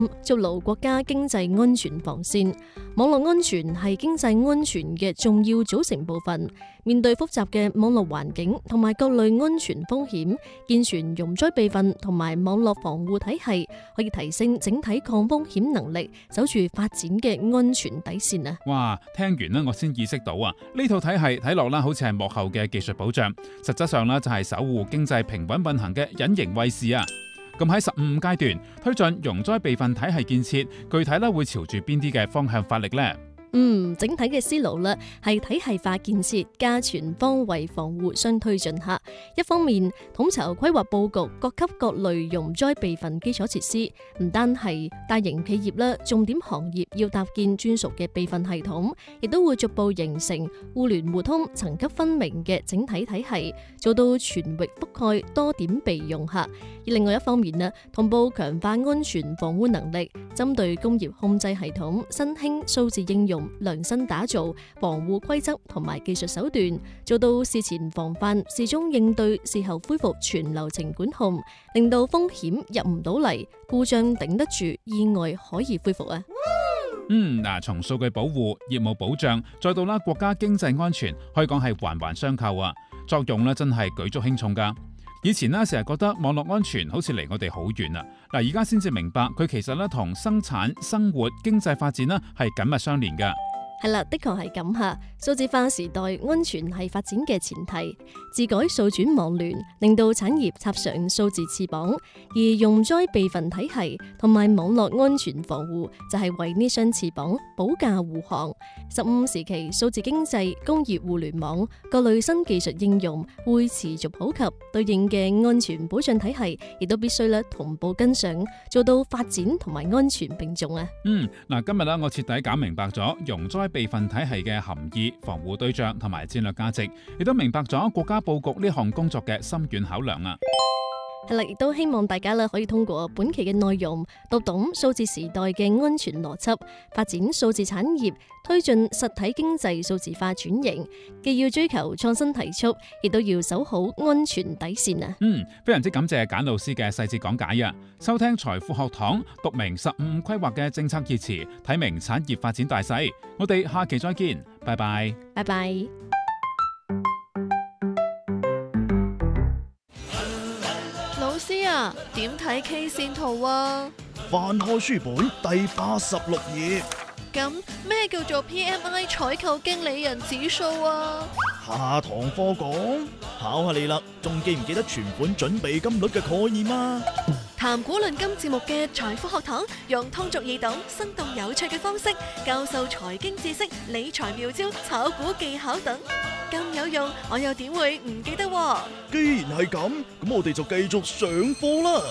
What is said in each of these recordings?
築牢國家經濟安全防線。網絡安全係經濟安全嘅重要組成部分。面對複雜嘅網絡環境同埋各類安全風險，健全容災備份同埋網絡防護體系，可以提升整體抗風險能力，守住發展嘅安全底線啊！ 哇，聽完呢，我先意識到啊，呢套體系睇落啦，好似係幕後嘅技術保障，實質上呢，就係守護經濟平穩運行嘅隱形衛士啊！咁喺15階段推進容災備份體系建設，具體咧會朝住邊啲嘅方向發力呢？ 整體嘅思路咧係體系化建設加全方位防護相推進下。一方面統籌規劃佈局各級各類容災備份基礎設施，唔單係大型企業啦，重點行業要搭建專屬嘅備份系統，亦都會逐步形成互聯互通、層級分明嘅整體體系，做到全域覆蓋、多點備用下。而另外一方面咧，同步強化安全防護能力，針對工業控制系統、新興數字應用，量身打造防護規則同埋技術手段，做到事前防範、事中應對、事後恢復全流程管控，令到風險入唔到嚟，故障頂得住，意外可以恢復啊！ 從數據保護、業務保障，再到國家經濟安全，可以講係環環相扣啊！作用真係舉足輕重噶。以前成日覺得網絡安全好似離我哋好遠啊，而家先至明白佢其實同生產、生活、經濟發展係緊密相連噶。 係啦，的確係咁吓。數字化時代，安全係發展嘅前提。自改數轉網聯，令到產業插上數字翅膀，而容災備份體系同埋網絡安全防護就係為呢雙翅膀保駕護航。15時期，數字經濟、工業互聯網各類新技術應用會持續普及，對應嘅安全保障體系亦都必須同步跟上，做到發展同埋安全並重啊！ 今日我徹底搞明白咗容災備份體系嘅含義、防護對象同埋戰略價值，亦都明白咗國家佈局呢項工作嘅深遠考量啊！ 係啦，亦都希望大家可以通過本期嘅內容，讀懂數字時代嘅安全邏輯，發展數字產業，推進實體經濟數字化轉型，既要追求創新提速，亦都要守好安全底線啊！ 非常之感謝簡老師嘅細節講解啊！收聽財富學堂，讀明15規劃嘅政策熱詞，睇明產業發展大勢。我哋下期再見，拜拜， 拜拜。 老師啊，點睇 K 線圖啊？ 翻開書本第86頁。 咁咩叫做 PMI 採購經理人指數啊？ 下堂課講，考下你啦，仲記唔記得存款準備金率嘅概念啊？ 談股論金節目嘅財富學堂，用通俗易懂、生動有趣嘅方式教授財經知識、理財妙招、炒股技巧等，咁有用，我又點會唔記得喎？ 既然係咁，咁我哋就繼續上課啦。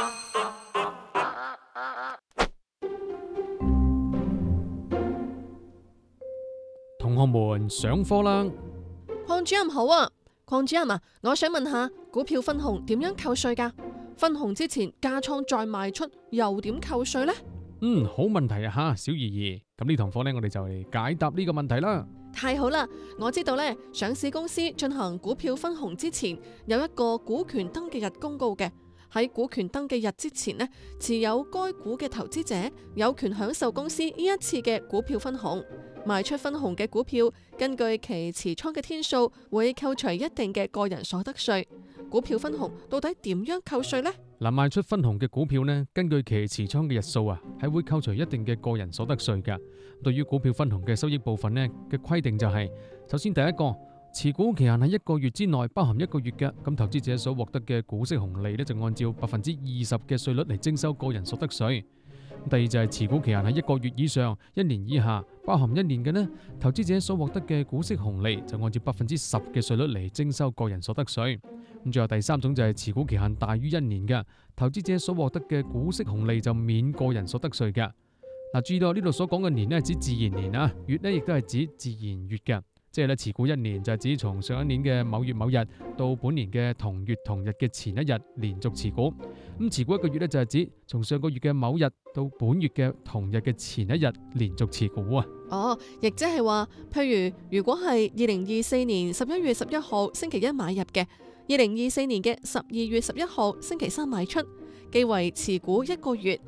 同學們上課啦！ 鄺主任好啊，鄺主任啊，我想問下股票分紅點樣扣稅㗎？分紅之前加倉再賣出又點扣稅呢？ 好問題啊吓，小怡怡。咁呢堂課呢，我哋就嚟解答呢個問題啦。 太好啦，我知道呢，上市公司進行股票分紅之前有一個股權登記日公告嘅。喺股權登記日之前呢，持有該股嘅投資者有權享受公司呢一次嘅股票分紅。賣出分紅嘅股票，根據其持倉嘅天數，會扣除一定嘅個人所得稅。股票分紅到底點樣扣稅呢？ 賣出分紅嘅股票呢，根據其持倉嘅日數啊，係會扣除一定嘅個人所得稅噶。對於股票分紅嘅收益部分呢嘅規定就係，首先第一個，持股期限喺1個月之內，包含1個月嘅，咁投資者所獲得嘅股息紅利呢，就按照20%嘅稅率嚟徵收個人所得稅。第二就係持股期限喺1個月以上、1年以下，包含1年嘅呢，投資者所獲得嘅股息紅利就按照10%嘅稅率嚟徵收個人所得稅。咁最後第三種就係持股期限大於1年嘅，投資者所獲得嘅股息紅利就免個人所得稅嘅。注意到呢度所講嘅年呢係指自然年啊，月呢亦都係指自然月嘅。即係咧，持股1年就係指從上一年嘅某月某日到本年嘅同月同日嘅前一日連續持股。咁持股1個月咧就係指從上個月嘅某日到本月嘅同日嘅前一日連續持股啊。 亦即係話，譬如果係2024年11月11號星期一買入嘅，2024年嘅12月11號星期三賣出，既為持股1個月。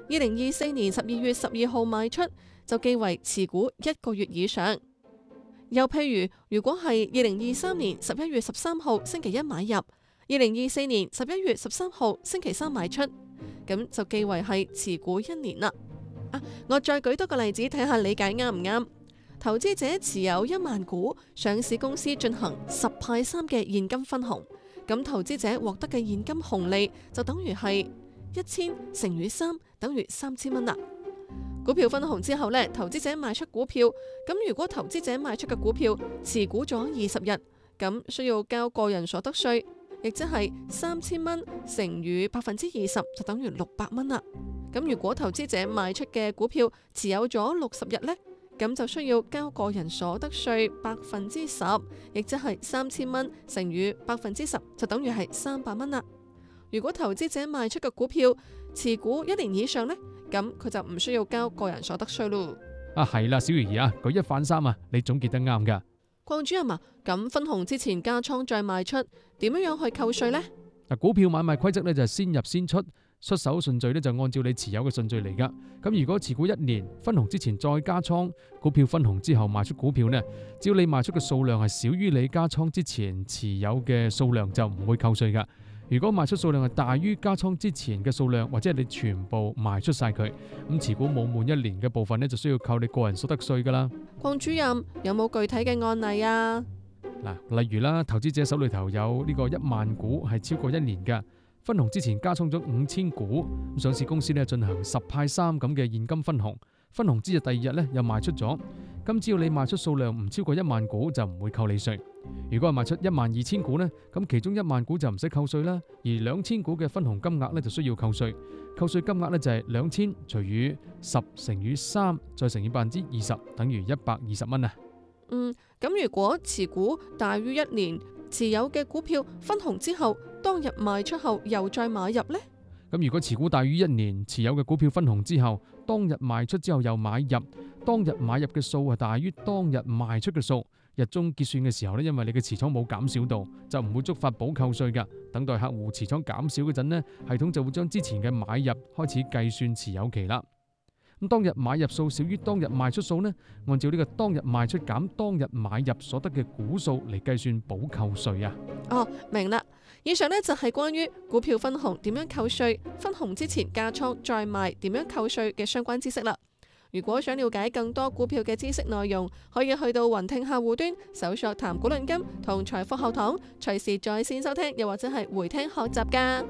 2024年12月12號賣出，就記為持股1個月以上。又譬如，如果係2023年11月13號星期一買入，2024年11月13號星期三賣出，咁就記為係持股1年啦。我再舉多個例子睇下理解啱唔啱。投資者持有1萬股上市公司進行10派3嘅現金分紅，咁投資者獲得嘅現金紅利就等於係1000乘以3等於3000蚊啦。股票分紅之後呢，投資者賣出股票，咁如果投資者賣出嘅股票持股咗20日，咁需要交個人所得稅，亦即係3000蚊乘以20%就等於600蚊啦。咁如果投資者賣出嘅股票持有咗60日呢，咁就需要交個人所得稅10%，亦即係3000蚊乘以10%就等於係300蚊啦。如果投資者賣出嘅股票持股1年以上呢，咁佢就唔需要交個人所得稅咯。 係啦，小魚兒啊，舉一反三啊，你總結得啱噶。 鄺主任啊，咁分紅之前加倉再賣出，點樣去扣稅呢？ 股票買賣規則呢就係先入先出，出手順序呢就按照你持有嘅順序嚟噶。咁如果持股1年，分紅之前再加倉，股票分紅之後賣出股票呢，只要你賣出嘅數量係少於你加倉之前持有嘅數量，就唔會扣稅噶。如果賣出數量係大於加倉之前嘅數量，或者係你全部賣出晒佢，咁持股冇滿1年嘅部分呢，就需要扣你個人所得稅噶啦。 鄺主任有冇具體嘅案例啊？ 例如啦，投資者手裏頭有呢個1萬股係超過1年嘅，分紅之前加倉咗5000股，上市公司呢進行10派3咁嘅現金分紅，分紅之日第2日呢又賣出咗，咁只要你賣出數量唔超過1萬股就唔會扣你稅。如果係賣出12000股呢，咁其中1萬股就唔使扣稅啦，而2000股嘅分紅金額呢就需要扣稅，扣稅金額呢就係2000除以10乘以3再乘以20%，等於120蚊啊。 咁如果持股大於1年，持有嘅股票分紅之後，當日賣出後又再買入呢？ 咁如果持股大於1年，持有嘅股票分紅之後，當日賣出之後又買入，當日買入嘅數係大於當日賣出嘅數，日中結算嘅時候呢，因為你嘅持倉冇減少到，就唔會觸發補扣稅㗎。等待客戶持倉減少嗰陣呢，系統就會將之前嘅買入開始計算持有期啦。咁當日買入數少於當日賣出數呢，按照呢個當日賣出減當日買入所得嘅股數嚟計算補扣稅啊。 明啦。以上呢就係關於股票分紅點樣扣稅，分紅之前加倉再賣點樣扣稅嘅相關知識啦。如果想了解更多股票嘅知識內容，可以去到雲聽客戶端搜索談股論金同財富學堂，隨時在線收聽，又或者係回聽學習噶。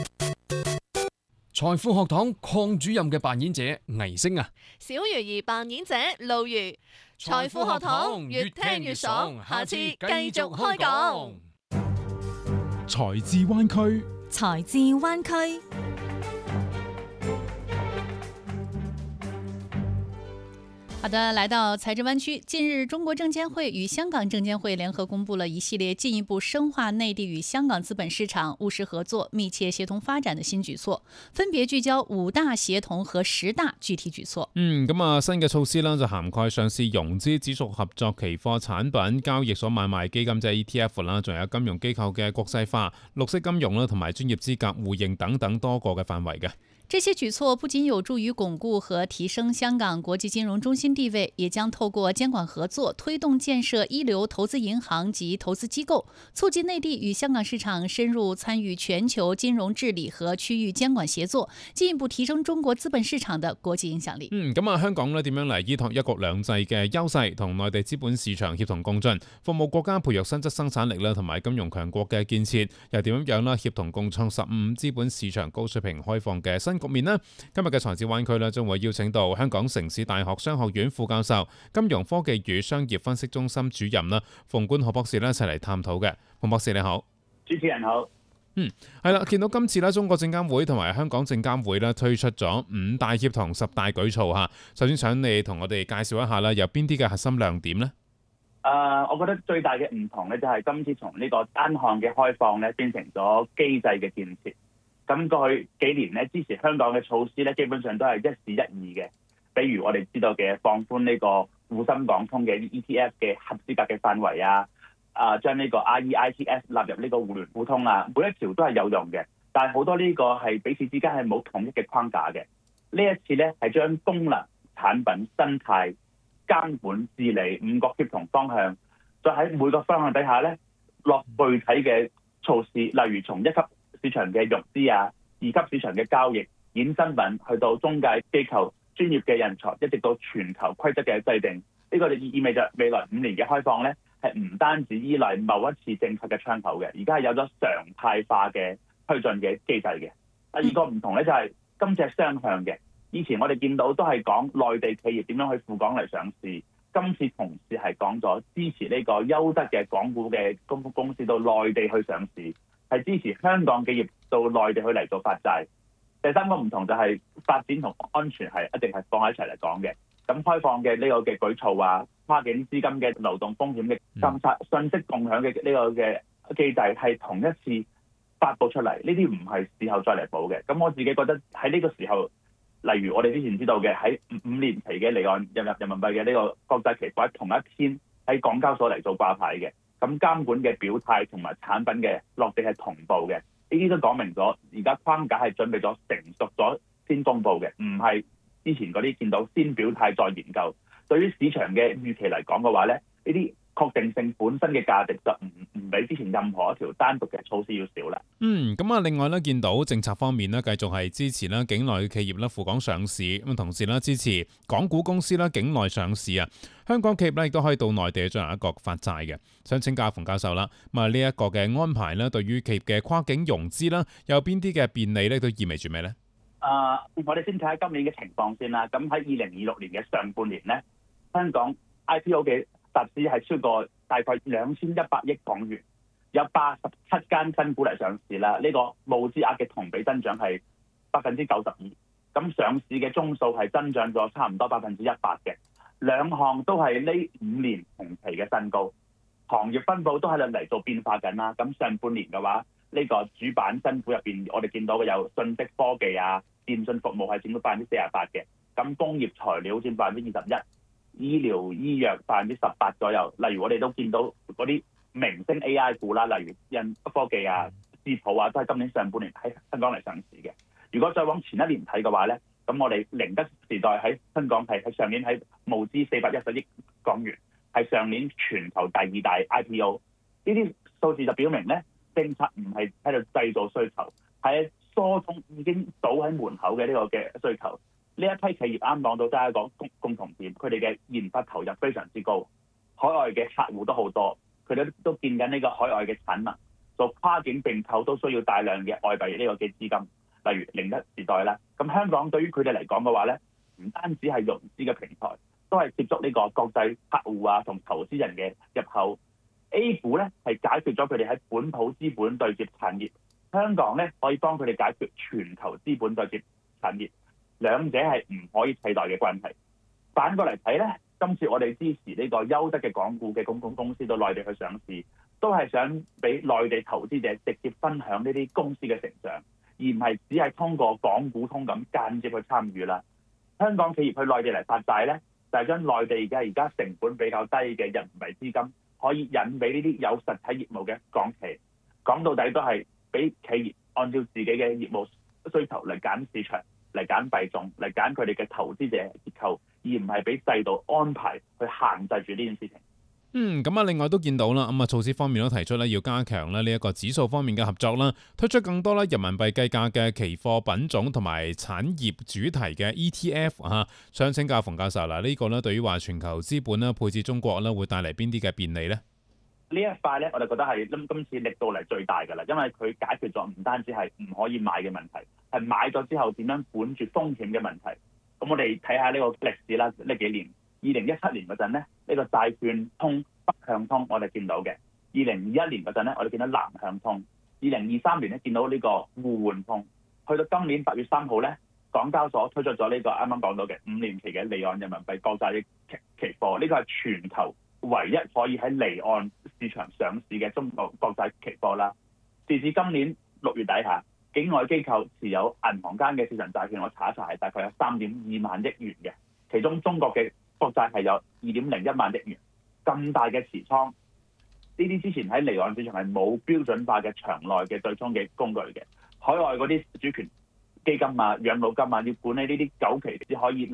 財富學堂鄺主任嘅扮演者倪星啊， 小魚兒扮演者路如。財富學堂越聽越爽，下次繼續開講。 財智灣區， 財智灣區。好的，來到財智灣區。近日，中國證監會與香港證監會聯合公布了一系列進一步深化內地與香港資本市場務實合作、密切協同發展的新舉措，分別聚焦5大協同和10大具體舉措。 新嘅措施啦，就涵蓋上市融資、指數合作期貨產品、交易所買賣基金即係 ETF 啦，仲有金融機構嘅國際化、綠色金融啦，同埋專業資格互認等等多個嘅範圍嘅。 這些舉措不僅有助於鞏固和提升香港國際金融中心地位，也將透過監管合作，推動建設一流投資銀行及投資機構，促進內地與香港市場深入參與全球金融治理和區域監管協作，進一步提升中國資本市場的國際影響力。 香港呢點樣嚟依託一國兩制嘅優勢，同內地資本市場協同共進，服務國家培育新質生產力啦，同埋金融強國嘅建設，又點樣啦協同共創15資本市場高水平開放嘅新局面呢？今日嘅財智灣區呢，將會邀請到香港城市大學商學院副教授、金融科技與商業分析中心主任啦，馮冠豪博士呢一齊嚟探討嘅。馮博士你好。 主持人好。 係啦，見到今次咧，中國證監會同埋香港證監會咧推出咗5大協同10大舉措嚇。首先想你同我哋介紹一下啦，有邊啲嘅核心亮點呢？ 我覺得最大嘅唔同咧，就係今次從呢個單項嘅開放咧，變成咗機制嘅建設。咁過去幾年咧，支持香港嘅措施咧，基本上都係一時一議嘅。比如我哋知道嘅放寬呢個滬深港通嘅 ETF 嘅合資格嘅範圍啊，將呢個 REITs 納入呢個互聯互通啊，每一條都係有用嘅。但係好多呢個係彼此之間係冇統一嘅框架嘅。 呢一次咧係將功能、產品、生態、監管、治理5個協同方向，再喺每個方向底下咧落具體嘅措施，例如從1級市場嘅融資啊、2級市場嘅交易、衍生品，去到中介機構、專業嘅人才，一直到全球規則嘅制定。呢個就意味着未來5年嘅開放咧，係唔單止依賴某一次政策嘅窗口嘅，而家係有咗常態化嘅推進嘅機制嘅。第二個唔同咧就係今次係雙向嘅，以前我哋見到都係講內地企業點樣去赴港嚟上市，今次同時係講咗支持呢個優質嘅港股嘅公司到內地去上市，係支持香港企業到內地去嚟做發債。第三個唔同就係發展同安全係一定係放喺一齊嚟講嘅。咁開放嘅呢個嘅舉措啊，跨境資金嘅流動風險嘅監察、信息共享嘅呢個嘅機制係同一次發布出嚟，呢啲唔係事後再嚟補嘅。咁我自己覺得喺呢個時候，例如我哋之前知道嘅喺5年期嘅離岸人民幣嘅呢個國際期貨同一天喺港交所嚟做掛牌嘅，咁監管嘅表態同埋產品嘅落地係同步嘅，呢啲都講明咗而家框架係準備咗成熟咗先公佈嘅，唔係之前嗰啲見到先表態再研究。對於市場嘅預期嚟講嘅話咧，呢啲確定性本身嘅價值就唔比之前任何一條單獨嘅措施要少啦。 咁啊，另外咧，見到政策方面咧，繼續係支持啦境內嘅企業啦赴港上市，咁同時咧支持港股公司啦境內上市啊。香港企業咧亦都可以到內地進行一個發債嘅。想請教馮教授啦，咁啊呢一個嘅安排咧，對於企業嘅跨境融資啦，有邊啲嘅便利咧，都意味住咩咧？ 我哋先睇下今年嘅情況先啦。咁喺2026年嘅上半年咧，香港 IPO 嘅集資係超過大概2100億港元，有87間新股嚟上市啦。呢個募資額嘅同比增長係92%，咁上市嘅宗數係增長咗差唔多100%嘅，兩項都係呢5年同期嘅新高。行業分佈都喺度嚟做變化緊啦。咁上半年嘅話，呢個主板新股入邊，我哋見到嘅有信息科技啊、電信服務係佔到48%嘅，咁工業材料佔21%，醫療醫藥18%左右。例如我哋都見到嗰啲明星 AI 股啦，例如印科技啊、智譜啊，都係今年上半年喺香港嚟上市嘅。如果再往前一年睇嘅話咧，咁我哋寧德時代喺香港係上年喺募資410億港元，係上年全球第2大 IPO。呢啲數字就表明咧，政策唔係喺度製造需求，係疏通已經倒喺門口嘅呢個嘅需求。呢一批企業啱講到，都係一個共同點，佢哋嘅研發投入非常之高，海外嘅客戶都好多，佢哋都見緊呢個海外嘅產能，做跨境並購都需要大量嘅外幣呢個嘅資金，例如寧德時代啦。咁香港對於佢哋嚟講嘅話咧，唔單止係融資嘅平台，都係接觸呢個國際客戶啊同投資人嘅入口。A 股咧係解決咗佢哋喺本土資本對接產業，香港咧可以幫佢哋解決全球資本對接產業，兩者係唔可以替代嘅關係。反過嚟睇咧，今次我哋支持呢個優質嘅港股嘅公司到內地去上市，都係想俾內地投資者直接分享呢啲公司嘅成長，而唔係只係通過港股通咁間接去參與啦。香港企業去內地嚟發債咧，就係將內地嘅而家成本比較低嘅人民幣資金，可以引俾呢啲有實體業務嘅港企。講到底都係俾企業按照自己嘅業務需求嚟揀市場，嚟揀幣種，嚟揀佢哋嘅投資者結構，而唔係俾制度安排去限制住呢件事情。 咁啊，另外都見到啦，咁啊措施方面都提出咧，要加強咧呢一個指數方面嘅合作啦，推出更多咧人民幣計價嘅期貨品種同埋產業主題嘅 ETF 啊。想請教馮教授啦，呢個咧對於話全球資本咧配置中國咧，會帶嚟邊啲嘅便利咧？ 呢一塊咧，我哋覺得係今次力度嚟最大㗎啦，因為佢解決咗唔單止係唔可以買嘅問題，係買咗之後點樣管住風險嘅問題。咁我哋睇下呢個歷史啦，呢幾年2017年嗰陣咧，呢個債券通北向通我哋見到嘅；2021年嗰陣咧，我哋見到南向通；2023年咧見到呢個互換通。去到今年8月3號咧，港交所推出咗呢個啱啱講到嘅5年期嘅離岸人民幣國債嘅期貨，呢個係全球唯一可以喺離岸市場上市嘅中國國債期貨啦。截至今年6月底下，境外機構持有銀行間嘅市場債券，我查一查係大概有3.2萬億元嘅，其中中國嘅國債係有2.01萬億元。咁大嘅持倉，呢啲之前喺離岸市場係冇標準化嘅場內嘅對沖嘅工具嘅，海外嗰啲主權基金啊、養老金啊，要管理呢啲久期先可以